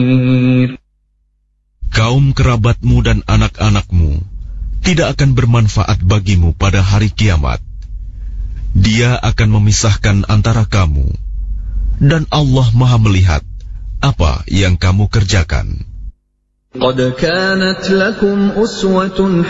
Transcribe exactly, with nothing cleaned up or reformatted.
Kaum kerabatmu dan anak-anakmu tidak akan bermanfaat bagimu pada hari kiamat. Dia akan memisahkan antara kamu, dan Allah Maha melihat apa yang kamu kerjakan. قد كانت لكم أسوة